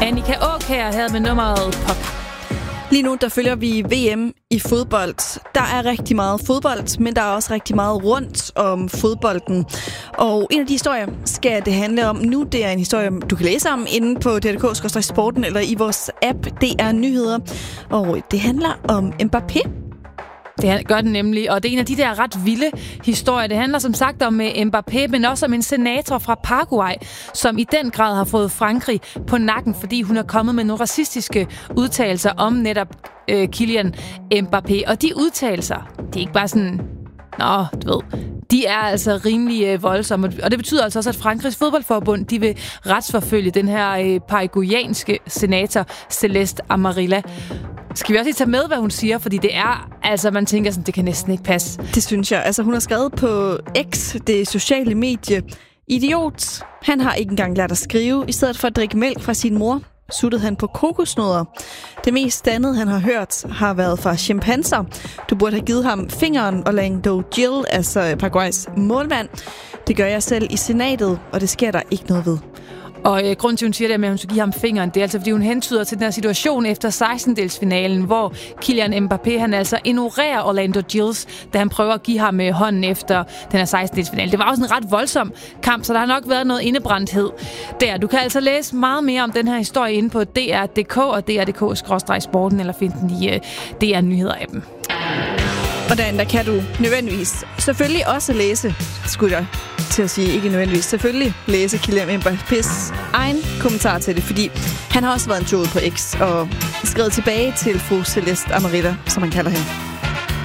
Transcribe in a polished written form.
Annika Aakjær havde med nummeret Pop. Lige nu, der følger vi VM i fodbold. Der er rigtig meget fodbold, men der er også rigtig meget rundt om fodbolden. Og en af de historier skal det handle om nu. Det er en historie, du kan læse om inde på DRDK/sporten eller i vores app DR Nyheder. Og det handler om Mbappé. Det gør den nemlig, og det er en af de der ret vilde historier. Det handler som sagt om Mbappé, men også om en senator fra Paraguay, som i den grad har fået Frankrig på nakken, fordi hun er kommet med nogle racistiske udtalelser om netop Kylian Mbappé. Og de udtalelser, det er ikke bare sådan, du ved, de er altså rimelig voldsomme. Og det betyder altså også, at Frankrigs fodboldforbund, de vil retsforfølge den her paraguayanske senator Celeste Amarilla. Skal vi også lige tage med, hvad hun siger? Fordi det er, altså man tænker sådan, det kan næsten ikke passe. Det synes jeg. Altså hun har skrevet på X, det sociale medie. Idiot. Han har ikke engang lært at skrive. I stedet for at drikke mælk fra sin mor, suttede han på kokosnødder. Det mest dannede, han har hørt, har været fra chimpanser. Du burde have givet ham fingeren, Orlando Gil, altså Paraguays målmand. Det gør jeg selv i senatet, og det sker der ikke noget ved. Og grunden til, at hun siger det med, at hun skal give ham fingeren, det er altså, fordi hun hentyder til den her situation efter 16-delsfinalen, hvor Kylian Mbappé, han altså ignorerer Orlando Gilles, da han prøver at give ham hånden efter den her 16-delsfinale. Det var også en ret voldsom kamp, så der har nok været noget indebrændthed der. Du kan altså læse meget mere om den her historie inde på DR.dk og dr.dk/sporten, eller finde den i DR Nyheder-appen. Og derinde, der kan du nødvendigvis selvfølgelig også læse, skulle jeg til at sige, ikke nødvendigvis, selvfølgelig læse Kylian Mbappés egen kommentar til det, fordi han har også været en tur ud på X og skrevet tilbage til fru Celeste Amarilla, som man kalder hende.